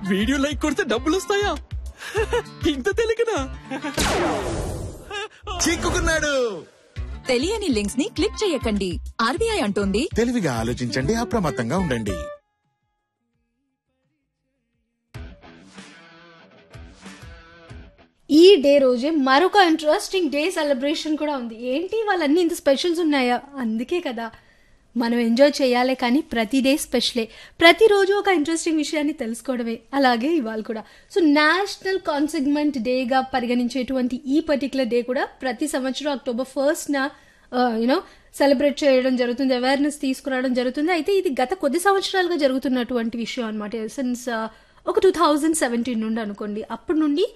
Video like కొడితే డబ్బులు వస్తాయా? ఇంత తెలియకనా? చిక్కుకున్నాడు. తెలియని లింక్స్ ని క్లిక్ చేయకండి. ఆర్బీఐ అంటోంది తెలివిగా ఆలోచించండి, అప్రమత్తంగా ఉండండి. ఈ డే రోజే మరొక ఇంట్రెస్టింగ్ డే సెలబ్రేషన్ కూడా ఉంది. ఏంటి వాళ్ళన్నీ ఇంత స్పెషల్స్ ఉన్నాయా? అందుకే కదా మనం ఎంజాయ్ చేయాలి, కానీ ప్రతి డే స్పెషలే. ప్రతిరోజు ఒక ఇంట్రెస్టింగ్ విషయాన్ని తెలుసుకోవడమే. అలాగే ఇవాళ కూడా. సో నేషనల్ కాన్సిగ్మెంట్ డేగా పరిగణించేటువంటి ఈ పర్టికులర్ డే కూడా ప్రతి సంవత్సరం October 1st సెలబ్రేట్ చేయడం జరుగుతుంది, అవేర్నెస్ తీసుకురావడం జరుగుతుంది. అయితే ఇది గత కొద్ది సంవత్సరాలుగా జరుగుతున్నటువంటి విషయం అనమాట. సిన్స్ ఒక 2017 నుండి అనుకోండి. అప్పటి నుండి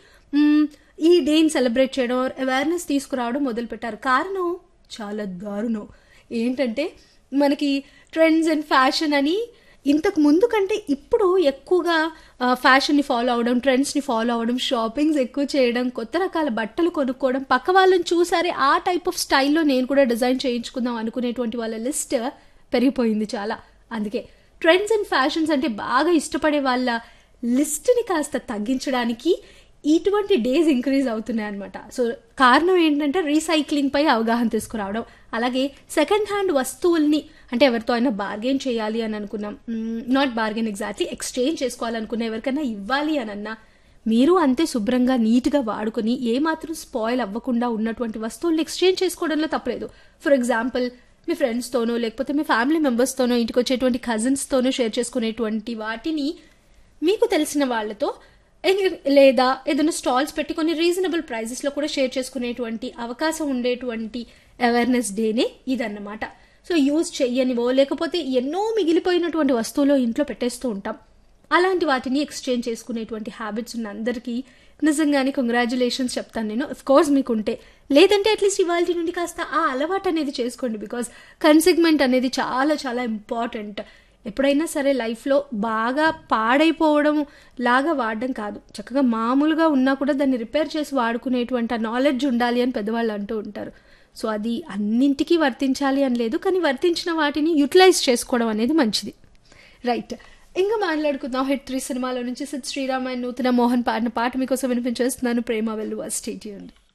ఈ డేని సెలబ్రేట్ చేయడం, అవేర్నెస్ తీసుకురావడం మొదలుపెట్టారు. కారణం చాలా దారుణం. ఏంటంటే మనకి ట్రెండ్స్ అండ్ ఫ్యాషన్ అని ఇంతకు ముందు కంటే ఇప్పుడు ఎక్కువగా ఫ్యాషన్ని ఫాలో అవడం, ట్రెండ్స్ని ఫాలో అవడం, షాపింగ్స్ ఎక్కువ చేయడం, కొత్త రకాల బట్టలు కొనుక్కోవడం, పక్క వాళ్ళని చూసారే ఆ టైప్ ఆఫ్ స్టైల్లో నేను కూడా డిజైన్ చేయించుకుందాం అనుకునేటువంటి వాళ్ళ లిస్ట్ పెరిగిపోయింది చాలా. అందుకే ట్రెండ్స్ అండ్ ఫ్యాషన్స్ అంటే బాగా ఇష్టపడే వాళ్ళ లిస్ట్ని కాస్త తగ్గించడానికి ఇటువంటి డేస్ ఇంక్రీజ్ అవుతున్నాయి అనమాట. సో కారణం ఏంటంటే రీసైక్లింగ్ పై అవగాహన తీసుకురావడం, అలాగే సెకండ్ హ్యాండ్ వస్తువుల్ని అంటే ఎవరితో అయినా బార్గెన్ చేయాలి అని అనుకున్నాం, నాట్ బార్గెన్ ఎగ్జాక్ట్లీ, ఎక్స్చేంజ్ చేసుకోవాలనుకున్న ఎవరికైనా ఇవ్వాలి అని అన్నా మీరు అంతే శుభ్రంగా నీట్గా వాడుకొని ఏమాత్రం స్పాయిల్ అవ్వకుండా ఉన్నటువంటి వస్తువుల్ని ఎక్స్చేంజ్ చేసుకోవడంలో తప్పలేదు. ఫర్ ఎగ్జాంపుల్ మీ ఫ్రెండ్స్తోనో లేకపోతే మీ ఫ్యామిలీ మెంబర్స్తోనో ఇంటికి వచ్చేటువంటి కజిన్స్తోనో షేర్ చేసుకునేటువంటి వాటిని మీకు తెలిసిన వాళ్ళతో లేదా ఏదైనా స్టాల్స్ పెట్టుకొని రీజనబుల్ ప్రైజెస్లో కూడా షేర్ చేసుకునేటువంటి అవకాశం ఉండేటువంటి అవేర్నెస్ డేనే ఇదన్నమాట. సో యూజ్ చెయ్యనివో లేకపోతే ఎన్నో మిగిలిపోయినటువంటి వస్తువులు ఇంట్లో పెట్టేస్తూ ఉంటాం. అలాంటి వాటిని ఎక్స్చేంజ్ చేసుకునేటువంటి హ్యాబిట్స్ ఉన్న అందరికీ నిజంగానే కంగ్రాచులేషన్స్ చెప్తాను నేను. అఫ్ కోర్స్ మీకుంటే, లేదంటే అట్లీస్ట్ ఇవాళ నుండి కాస్త ఆ అలవాటు అనేది చేసుకోండి. బికాజ్ కన్సిగ్మెంట్ అనేది చాలా చాలా ఇంపార్టెంట్. ఎప్పుడైనా సరే లైఫ్లో బాగా పాడైపోవడం లాగా వాడడం కాదు, చక్కగా మామూలుగా ఉన్నా కూడా దాన్ని రిపేర్ చేసి వాడుకునేటువంటి ఆ నాలెడ్జ్ ఉండాలి అని పెద్దవాళ్ళు అంటూ ఉంటారు. సో అది అన్నింటికీ వర్తించాలి అని లేదు, కానీ వర్తించిన వాటిని యూటిలైజ్ చేసుకోవడం అనేది మంచిది. రైట్, ఇంకా మాట్లాడుకుందాం. హిట్ 3 సినిమాలో నుంచి సిద్ శ్రీరామ్ అండ్ నూతన మోహన్ పాడిన పాట మీకోసం వినిపించేస్తున్నాను. ప్రేమ వెల్లువ. Stay tuned.